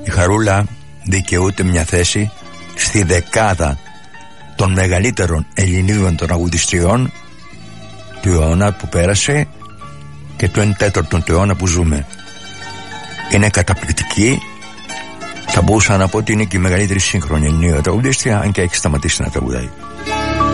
η Χαρούλα δικαιούται μια θέση στη δεκάδα των μεγαλύτερων Ελληνίδων των τραγουδιστριών του αιώνα που πέρασε και του 14ου του αιώνα που ζούμε. Είναι καταπληκτική. Θα μπορούσα να πω ότι είναι και η μεγαλύτερη σύγχρονη Ελληνίδα τραγουδίστρια, αν και έχει σταματήσει να τραγουδάει.